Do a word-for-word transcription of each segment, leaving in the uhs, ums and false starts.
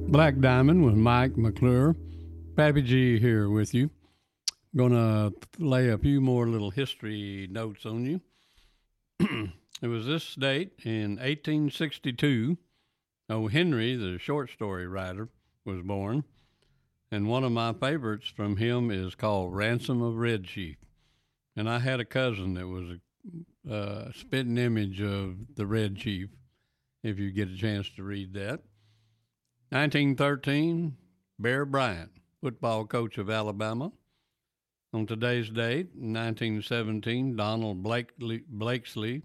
Black Diamond with Mike McClure. Pappy G here with you. Gonna lay a few more little history notes on you. It was this date in eighteen sixty-two. O. Henry, the short story writer, was born. And one of my favorites from him is called Ransom of Red Chief. And I had a cousin that was a uh, spitting image of the Red Chief, if you get a chance to read that. nineteen thirteen, Bear Bryant, football coach of Alabama. On today's date, nineteen seventeen, Donald Blakely, Blakesley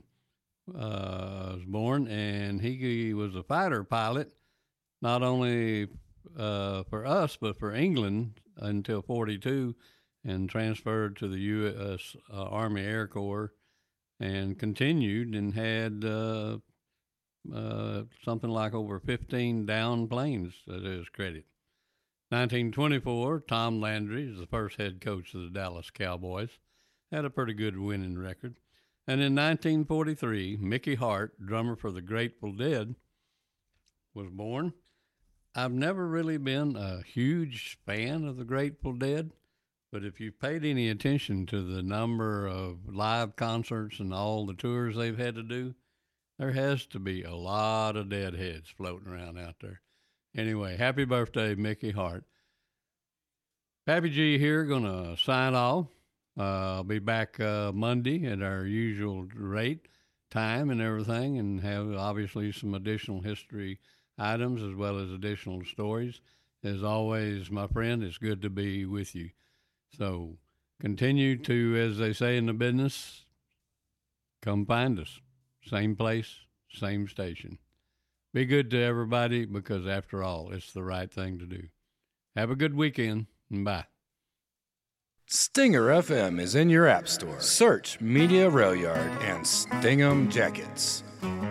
uh, was born, and he, he was a fighter pilot, not only uh, for us, but for England until forty-two, and transferred to the U S uh, Army Air Corps and continued and had uh, uh, something like over fifteen downed planes to his credit. nineteen twenty-four, Tom Landry is the first head coach of the Dallas Cowboys. Had a pretty good winning record. And in nineteen forty-three, Mickey Hart, drummer for the Grateful Dead, was born. I've never really been a huge fan of the Grateful Dead, but if you've paid any attention to the number of live concerts and all the tours they've had to do, there has to be a lot of deadheads floating around out there. Anyway, happy birthday, Mickey Hart. Pappy G here, going to sign off. Uh, I'll be back uh, Monday at our usual rate, time and everything, and have obviously some additional history items as well as additional stories. As always, my friend, it's good to be with you. So continue to, as they say in the business, come find us. Same place, same station. Be good to everybody because, after all, it's the right thing to do. Have a good weekend, and bye. Stinger F M is in your app store. Search Media Rail Yard and Sting 'em Jackets.